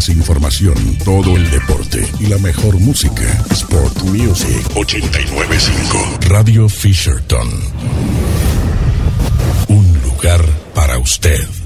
más información, todo el deporte y la mejor música. Sport Music 89.5. Radio Fisherton. Un lugar para usted.